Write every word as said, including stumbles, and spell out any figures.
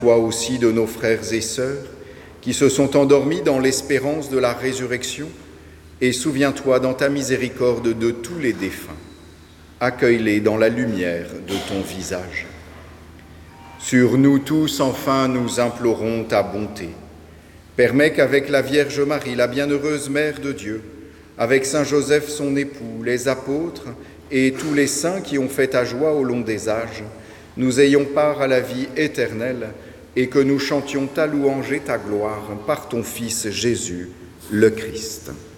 Toi aussi de nos frères et sœurs qui se sont endormis dans l'espérance de la résurrection, et souviens-toi dans ta miséricorde de tous les défunts. Accueille-les dans la lumière de ton visage. Sur nous tous, enfin, nous implorons ta bonté. Permets qu'avec la Vierge Marie, la bienheureuse Mère de Dieu, avec Saint Joseph son époux, les apôtres et tous les saints qui ont fait ta joie au long des âges, nous ayons part à la vie éternelle et que nous chantions ta louange et ta gloire par ton Fils Jésus, le Christ.